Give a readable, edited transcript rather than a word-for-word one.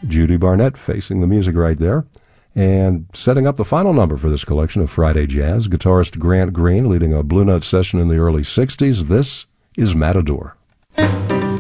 Judy Barnett facing the music right there. And setting up the final number for this collection of Friday Jazz, guitarist Grant Green leading a Blue Note session in the early 60s. This is Matador.